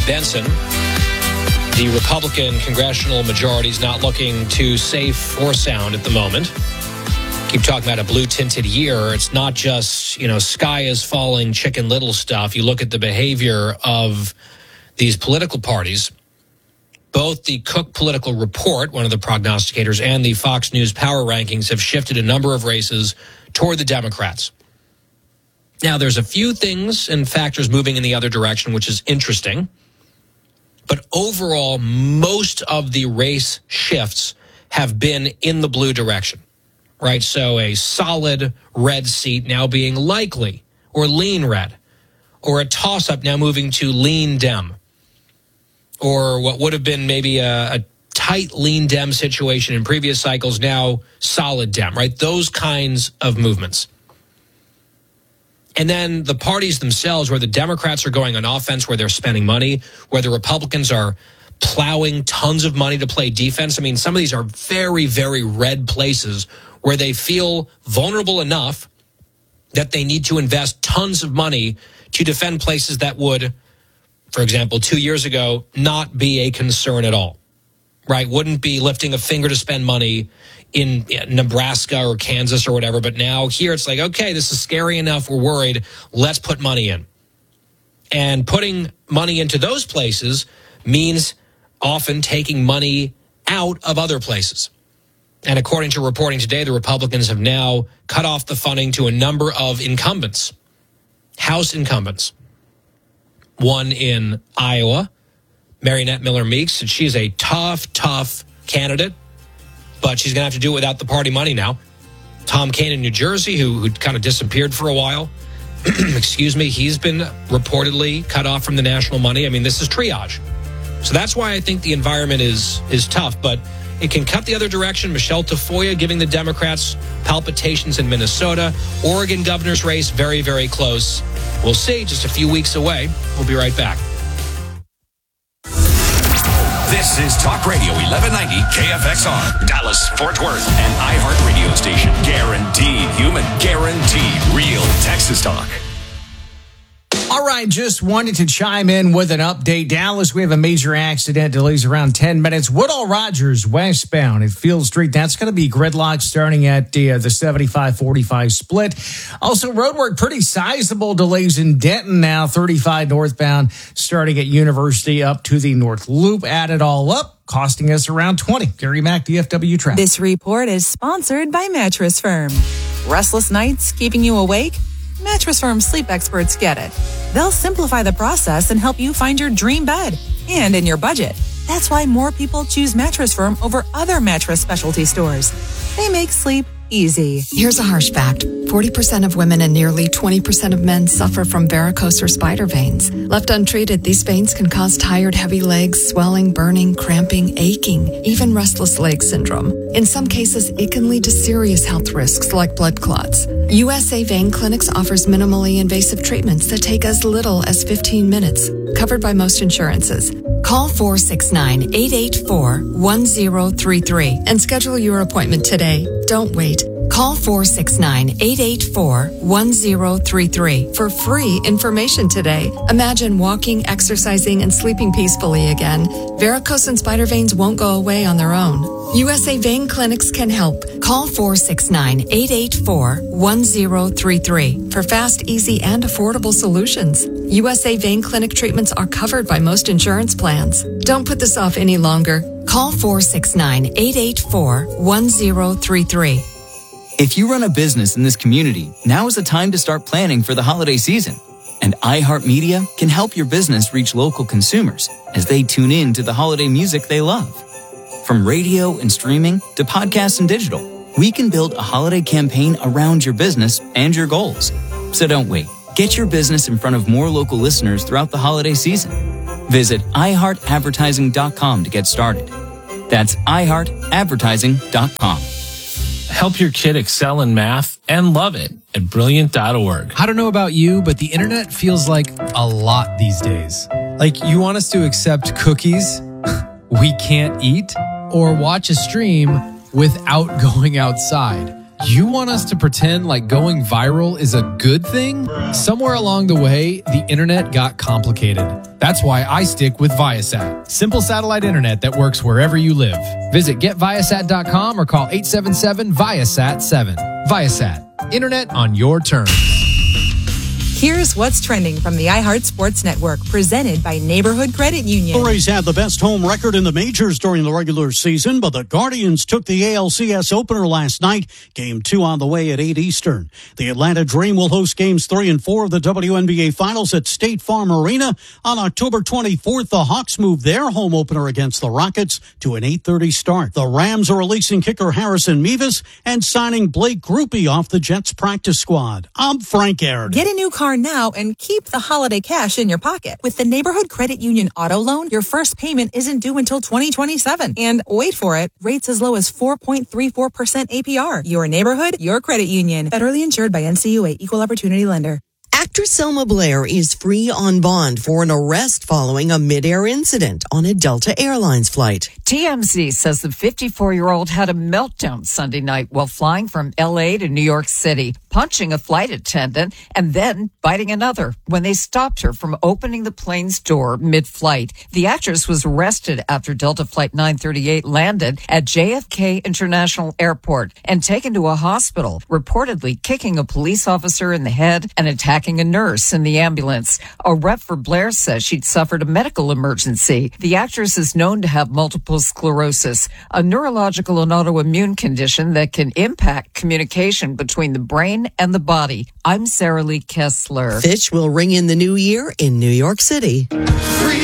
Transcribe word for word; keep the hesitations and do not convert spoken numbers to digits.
Benson. The Republican congressional majority is not looking too safe or sound at the moment. Keep talking about a blue-tinted year. It's not just, you know, sky is falling, Chicken Little stuff. You look at the behavior of these political parties. Both the Cook Political Report, one of the prognosticators, and the Fox News Power Rankings have shifted a number of races toward the Democrats. Now, there's a few things and factors moving in the other direction, which is interesting. But overall, most of the race shifts have been in the blue direction, right? So a solid red seat now being likely, or lean red, or a toss-up now moving to lean Dem, or what would have been maybe a, a tight lean Dem situation in previous cycles, now solid Dem, right? Those kinds of movements. And then the parties themselves, where the Democrats are going on offense, where they're spending money, where the Republicans are plowing tons of money to play defense. I mean, some of these are very, very red places where they feel vulnerable enough that they need to invest tons of money to defend places that would, for example, two years ago, not be a concern at all, right? Wouldn't be lifting a finger to spend money in Nebraska or Kansas or whatever. But now here it's like, okay, this is scary enough. We're worried. Let's put money in. And putting money into those places means often taking money out of other places. And according to reporting today, the Republicans have now cut off the funding to a number of incumbents, House incumbents. One in Iowa, Mariannette Miller Meeks, and she's a tough, tough candidate. But she's going to have to do it without the party money now. Tom Kean in New Jersey, who, who kind of disappeared for a while. Excuse me. He's been reportedly cut off from the national money. I mean, this is triage. So that's why I think the environment is is tough. But it can cut the other direction. Michelle Tafoya giving the Democrats palpitations in Minnesota. Oregon governor's race, very, very close. We'll see. Just a few weeks away. We'll be right back. This is Talk Radio eleven ninety K F X R, Dallas, Fort Worth, an iHeart radio station. Guaranteed human, guaranteed real Texas talk. All right, just wanted to chime in with an update. Dallas, we have a major accident. Delays around ten minutes. Woodall Rogers westbound at Field Street. That's going to be gridlock starting at the, uh, the seventy-five forty-five split. Also, roadwork, pretty sizable delays in Denton now. thirty-five northbound starting at University up to the North Loop. Add it all up, costing us around twenty. Gary Mack, D F W traffic. This report is sponsored by Mattress Firm. Restless nights keeping you awake? Mattress Firm sleep experts get it. They'll simplify the process and help you find your dream bed and in your budget. That's why more people choose Mattress Firm over other mattress specialty stores. They make sleep easy. Here's a harsh fact. forty percent of women and nearly twenty percent of men suffer from varicose or spider veins. Left untreated, these veins can cause tired, heavy legs, swelling, burning, cramping, aching, even restless leg syndrome. In some cases, it can lead to serious health risks like blood clots. U S A Vein Clinics offers minimally invasive treatments that take as little as fifteen minutes, covered by most insurances. Call four six nine, eight eight four, one zero three three and schedule your appointment today. Don't wait. Call four six nine, eight eight four, one zero three three for free information today. Imagine walking, exercising, and sleeping peacefully again. Varicose and spider veins won't go away on their own. U S A Vein Clinics can help. Call four six nine, eight eight four, one zero three three for fast, easy, and affordable solutions. U S A Vein Clinic treatments are covered by most insurance plans. Don't put this off any longer. Call four six nine, eight eight four, one zero three three. If you run a business in this community, now is the time to start planning for the holiday season. And iHeartMedia can help your business reach local consumers as they tune in to the holiday music they love. From radio and streaming to podcasts and digital, we can build a holiday campaign around your business and your goals. So don't wait. Get your business in front of more local listeners throughout the holiday season. Visit i heart advertising dot com to get started. That's i heart advertising dot com. Help your kid excel in math and love it at brilliant dot org. I don't know about you, but the internet feels like a lot these days. Like you want us to accept cookies we can't eat or watch a stream without going outside. You want us to pretend like going viral is a good thing? Somewhere along the way, the internet got complicated. That's why I stick with Viasat. Simple satellite internet that works wherever you live. Visit get viasat dot com or call eight seven seven Viasat seven. Viasat. Internet on your terms. Here's what's trending from the iHeart Sports Network, presented by Neighborhood Credit Union. The Rays had the best home record in the majors during the regular season, but the Guardians took the A L C S opener last night. Game two on the way at eight Eastern. The Atlanta Dream will host games three and four of the W N B A Finals at State Farm Arena. On October twenty-fourth, the Hawks move their home opener against the Rockets to an eight thirty start. The Rams are releasing kicker Harrison Mevis and signing Blake Grupe off the Jets practice squad. I'm Frank Aaron. Get a new car now and keep the holiday cash in your pocket. With the Neighborhood Credit Union Auto Loan, your first payment isn't due until twenty twenty-seven. And wait for it, rates as low as four point three four percent A P R. Your neighborhood, your credit union. Federally insured by N C U A, Equal Opportunity Lender. Actress Selma Blair is free on bond for an arrest following a mid-air incident on a Delta Airlines flight. T M Z says the fifty-four-year-old had a meltdown Sunday night while flying from L A to New York City, punching a flight attendant and then biting another when they stopped her from opening the plane's door mid-flight. The actress was arrested after Delta Flight nine thirty-eight landed at J F K International Airport and taken to a hospital, reportedly kicking a police officer in the head and attacking a nurse in the ambulance. A rep for Blair says she'd suffered a medical emergency. The actress is known to have multiple sclerosis, a neurological and autoimmune condition that can impact communication between the brain and the body. I'm Sarah Lee Kessler. Fish will ring in the new year in New York City. Free